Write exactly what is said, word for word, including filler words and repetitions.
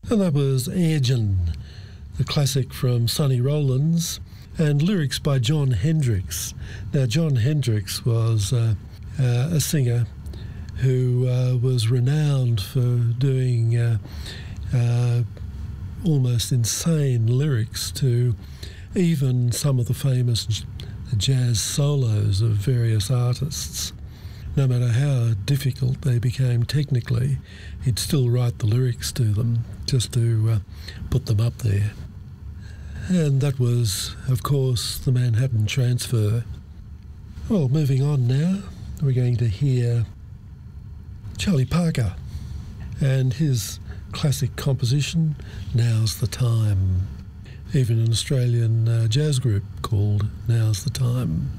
And that was Airgen, the classic from Sonny Rollins, and lyrics by Jon Hendricks. Now, Jon Hendricks was uh, uh, a singer who uh, was renowned for doing uh, uh, almost insane lyrics to even some of the famous j- jazz solos of various artists. No matter how difficult they became technically, he'd still write the lyrics to them just to uh, put them up there. And that was, of course, the Manhattan Transfer. Well, moving on now, we're going to hear Charlie Parker and his classic composition, Now's the Time. Even an Australian uh, jazz group called Now's the Time.